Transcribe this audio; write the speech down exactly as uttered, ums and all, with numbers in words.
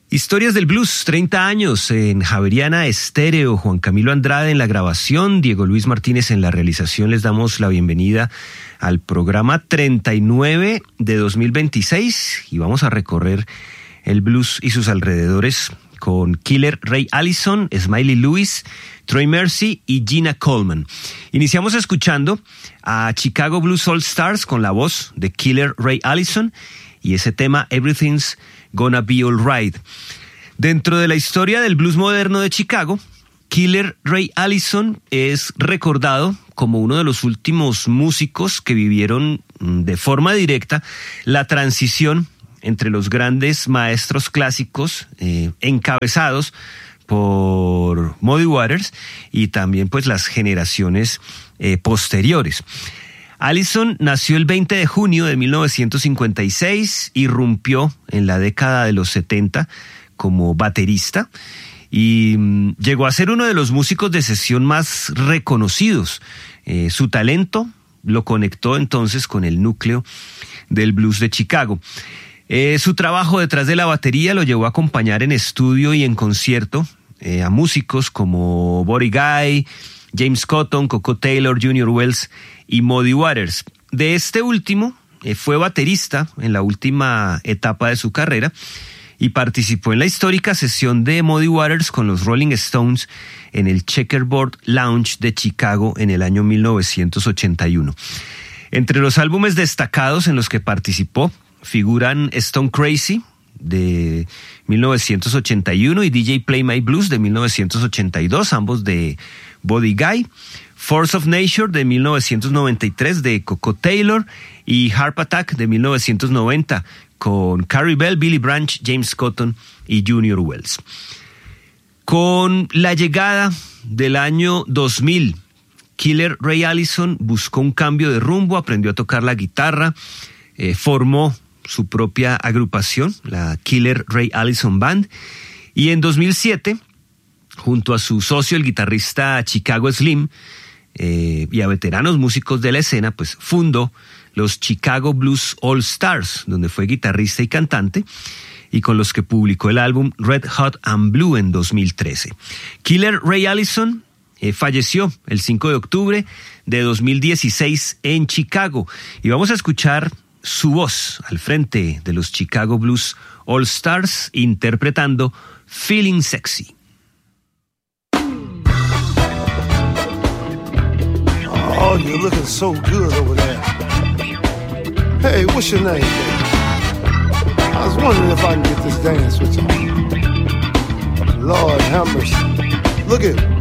Historias del Blues, treinta años en Javeriana Estéreo, Juan Camilo Andrade en la grabación, Diego Luis Martínez en la realización. Les damos la bienvenida al programa treinta y nueve de dos mil veintiséis y vamos a recorrer el blues y sus alrededores con Killer Ray Allison, Smiley Lewis, Troy Mercy y Gina Coleman. Iniciamos escuchando a Chicago Blues All Stars con la voz de Killer Ray Allison y ese tema Everything's Gonna Be Alright. Dentro de la historia del blues moderno de Chicago, Killer Ray Allison es recordado como uno de los últimos músicos que vivieron de forma directa la transición entre los grandes maestros clásicos eh, encabezados por Muddy Waters y también pues las generaciones eh, posteriores. Allison nació el veinte de junio de mil novecientos cincuenta y seis, irrumpió en la década de los setenta como baterista y mmm, llegó a ser uno de los músicos de sesión más reconocidos. Eh, su talento lo conectó entonces con el núcleo del blues de Chicago. Eh, su trabajo detrás de la batería lo llevó a acompañar en estudio y en concierto eh, a músicos como Buddy Guy, James Cotton, Coco Taylor, Junior Wells y Muddy Waters. De este último eh, fue baterista en la última etapa de su carrera y participó en la histórica sesión de Muddy Waters con los Rolling Stones en el Checkerboard Lounge de Chicago en el año mil novecientos ochenta y uno. Entre los álbumes destacados en los que participó figuran Stone Crazy de mil novecientos ochenta y uno y D J Play My Blues de mil novecientos ochenta y dos, ambos de Buddy Guy, Force of Nature de mil novecientos noventa y tres de Coco Taylor y Harp Attack de mil novecientos noventa con Carrie Bell, Billy Branch, James Cotton y Junior Wells. Con la llegada del año dos mil, Killer Ray Allison buscó un cambio de rumbo, aprendió a tocar la guitarra, eh, formó su propia agrupación, la Killer Ray Allison Band, y en dos mil siete, junto a su socio, el guitarrista Chicago Slim, eh, y a veteranos músicos de la escena, pues fundó los Chicago Blues All Stars, donde fue guitarrista y cantante, y con los que publicó el álbum Red Hot and Blue en dos mil trece. Killer Ray Allison eh, falleció el cinco de octubre de dos mil dieciséis en Chicago, y vamos a escuchar su voz al frente de los Chicago Blues All Stars interpretando Feeling Sexy. Oh, you're looking so good over there. Hey, what's your name, baby? I was wondering if I can get this dance with you. Lord have mercy. Look at it.